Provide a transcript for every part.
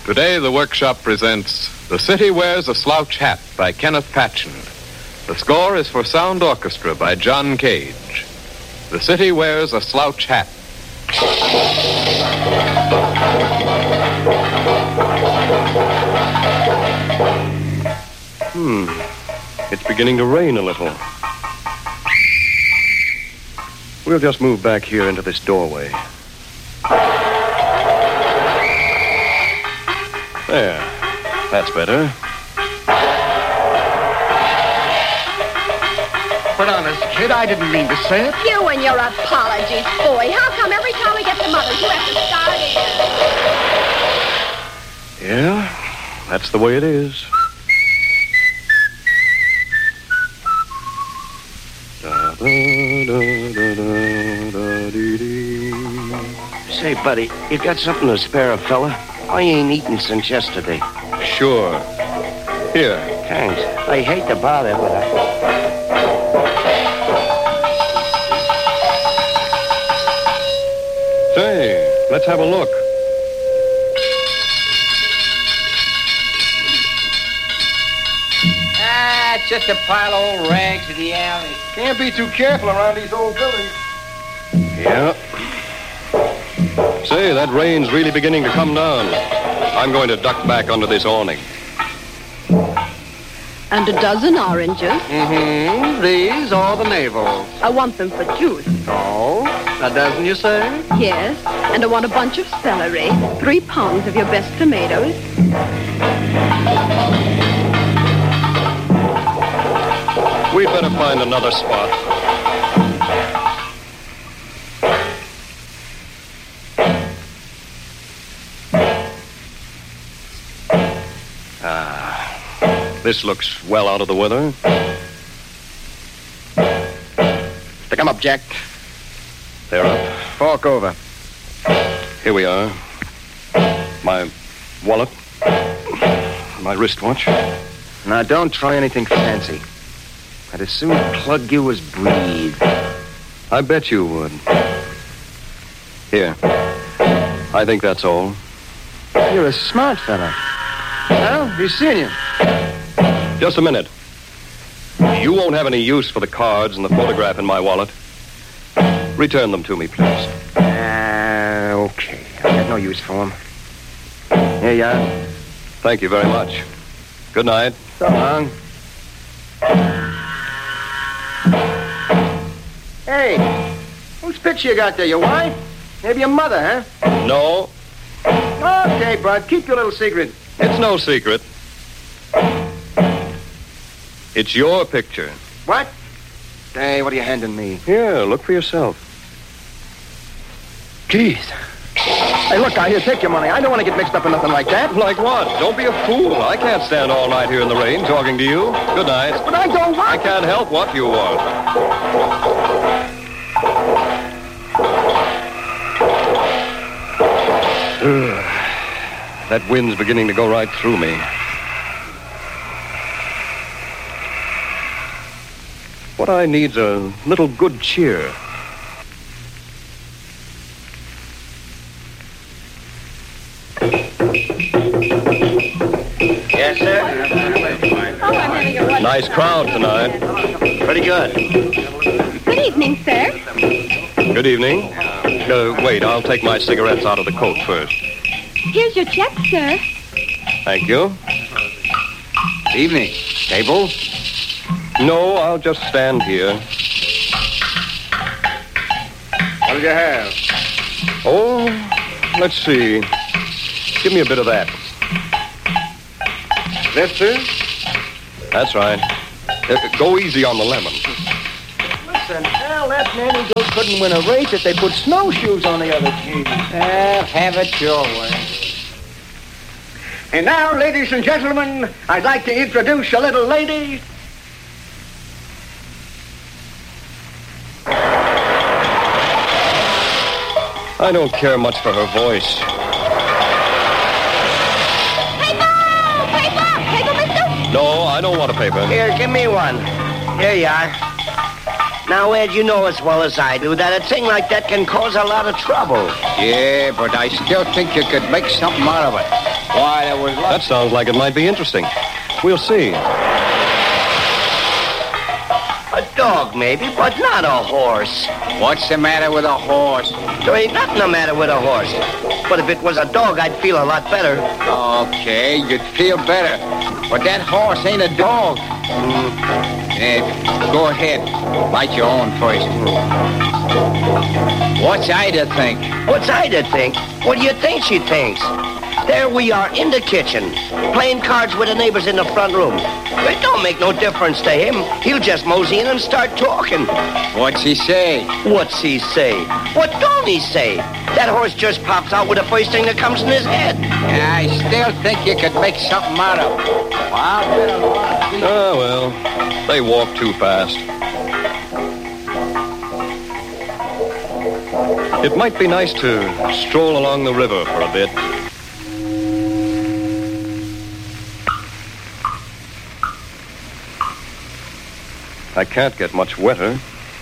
Today, the workshop presents The City Wears a Slouch Hat by Kenneth Patchen. The score is for sound orchestra by John Cage. The City Wears a Slouch Hat. It's beginning to rain a little. We'll just move back here into this doorway. There. That's better. But honest, kid, I didn't mean to say it. You and your apologies, boy. How come every time we get to Mother's, you have to start in? Yeah, that's the way it is. Say, buddy, you got something to spare a fella? I ain't eaten since yesterday. Sure. Here. Thanks. I hate to bother, but Say, let's have a look. It's just a pile of old rags in the alley. Can't be too careful around these old buildings. Yeah. Say, that rain's really beginning to come down. I'm going to duck back under this awning. And a dozen oranges. Mm-hmm. These are the navels. I want them for juice. Oh, a dozen, you say? Yes. And I want a bunch of celery. 3 pounds of your best tomatoes. We'd better find another spot. This looks well out of the weather. Stick 'em up, Jack. They're up. Fork over. Here we are. My wallet. My wristwatch. now don't try anything fancy. I'd as soon plug you as breathe. I bet you would. Here. I think that's all. You're a smart fella. Well, he's seen you. Just a minute. You won't have any use for the cards and the photograph in my wallet. Return them to me, please. Okay. I got no use for them. Here you are. Thank you very much. Good night. So long. Hey, whose picture you got there? Your wife? Maybe your mother, huh? No, Okay, bud. Keep your little secret. it's no secret. It's your picture. What? Hey, what are you handing me? Here, look for yourself. Jeez. Hey, look, here, take your money. I don't want to get mixed up in nothing like that. Like what? Don't be a fool. I can't stand all night here in the rain talking to you. Good night. But I don't want... I can't help what you want. That wind's beginning to go right through me. What I need's a little good cheer. Yes, sir? Nice crowd tonight. Pretty good. Good evening, sir. Good evening. Wait, I'll take my cigarettes out of the coat first. Here's your check, sir. Thank you. Evening. Table? No, I'll just stand here. What did you have? Oh, let's see. Give me a bit of that. This, sir? That's right. Go easy on the lemon. Listen, Al, that nanny goat couldn't win a race if they put snowshoes on the other team. Have it your way. And now, ladies and gentlemen, I'd like to introduce a little lady. I don't care much for her voice. Paper, mister? No, I don't want a paper. Here, give me one. Here you are. Now, Ed, you know as well as I do that a thing like that can cause a lot of trouble. Yeah, but I still think you could make something out of it. Why, there was That sounds like it might be interesting. We'll see. A dog, maybe, but not a horse. What's the matter with a horse? There ain't nothing the matter with a horse. But if it was a dog, I'd feel a lot better. Okay, you'd feel better. But that horse ain't a dog. Go ahead. Bite your own first. What's Ida think? What's Ida think? What do you think she thinks? There we are in the kitchen, playing cards with the neighbors in the front room. It don't make no difference to him. He'll just mosey in and start talking. What's he say? What's he say? What don't he say? That horse just pops out with the first thing that comes in his head. I still think you could make something out of it. I'll bet a lot. Oh, well, they walk too fast. It might be nice to stroll along the river for a bit. I can't get much wetter.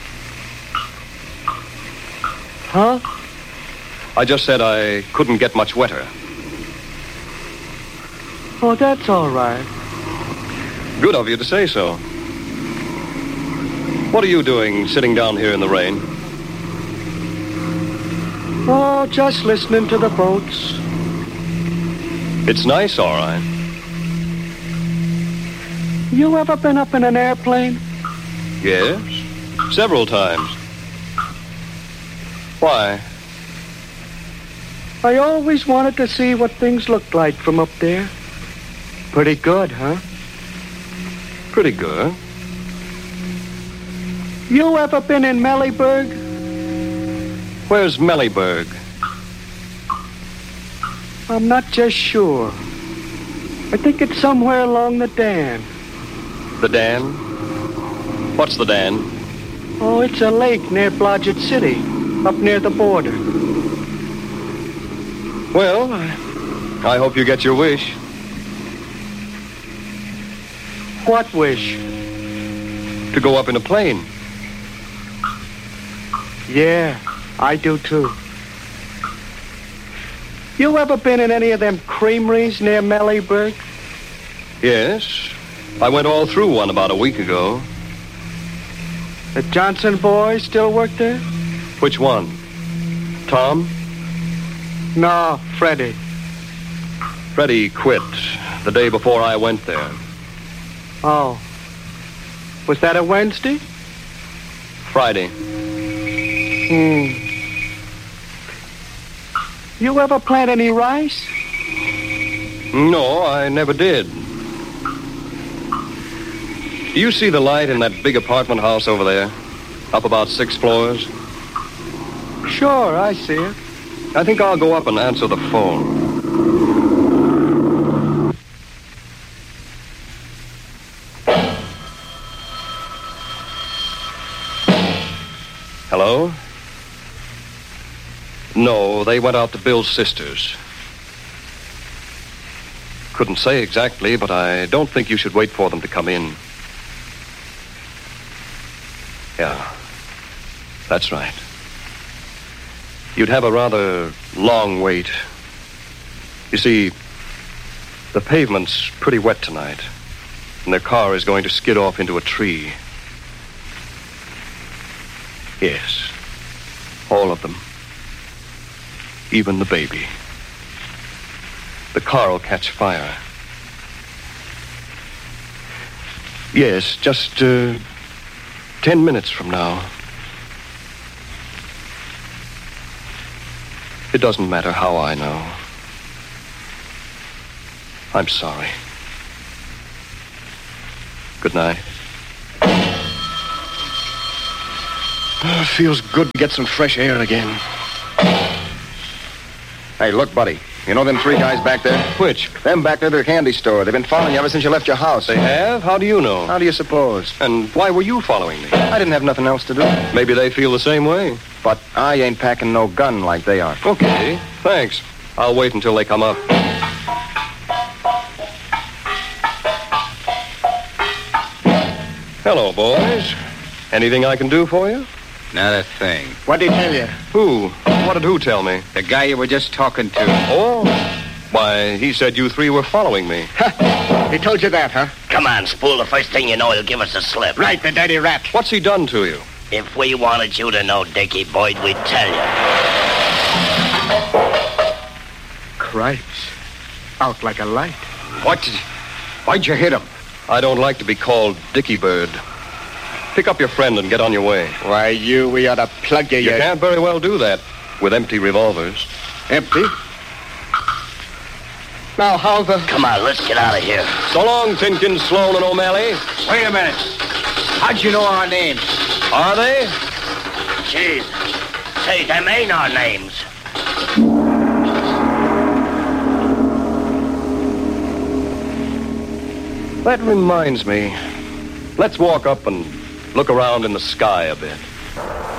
Huh? I just said I couldn't get much wetter. Oh, that's all right. Good of you to say so. What are you doing sitting down here in the rain? Oh, just listening to the boats. It's nice, all right. You ever been up in an airplane? Yes, several times. Why? I always wanted to see what things looked like from up there. Pretty good, huh? Pretty good. You ever been in Mellyburg? Where's Mellyburg? I'm not just sure. I think it's somewhere along the Dan. The Dan? What's the Dan? Oh, it's a lake near Blodgett City, up near the border. Well, I hope you get your wish. What wish? To go up in a plane. Yeah, I do too. You ever been in any of them creameries near Mellyburg? Yes. I went all through one about a week ago. The Johnson boys still work there? Which one? Tom? No, Freddie. Freddie quit the day before I went there. Oh. Was that a Wednesday? Friday. You ever plant any rice? No, I never did. Do you see the light in that big apartment house over there? Up about 6 floors? Sure, I see it. I think I'll go up and answer the phone. Hello? No, they went out to Bill's sisters. Couldn't say exactly, but I don't think you should wait for them to come in. Yeah, that's right. You'd have a rather long wait. You see, the pavement's pretty wet tonight, and their car is going to skid off into a tree. Yes, all of them. Even the baby. The car will catch fire. Yes, just 10 minutes from now. It doesn't matter how I know. I'm sorry. Good night. It feels good to get some fresh air again. Hey, look, buddy. You know them 3 guys back there? Which? Them back near their candy store. They've been following you ever since you left your house. They have? How do you know? How do you suppose? And why were you following me? I didn't have nothing else to do. Maybe they feel the same way. But I ain't packing no gun like they are. Okay, thanks. I'll wait until they come up. Hello, boys. Anything I can do for you? Not a thing. What'd he tell you? Who? What did who tell me? The guy you were just talking to. Oh, Why, he said you three were following me. He told you that, huh? Come on, Spool. The first thing you know, he'll give us a slip. Right, the dirty rat. What's he done to you? If we wanted you to know, Dickie Boyd, we'd tell you. Cripes. Out like a light. Why'd you hit him? I don't like to be called Dickie Bird. Pick up your friend and get on your way. Why, we ought to plug you. You can't very well do that with empty revolvers. Empty? Now, how the... Come on, let's get out of here. So long, Tinkins, Sloan, and O'Malley. Wait a minute. How'd you know our names? Are they? Jeez. Say, them ain't our names. That reminds me. Let's walk up and look around in the sky a bit.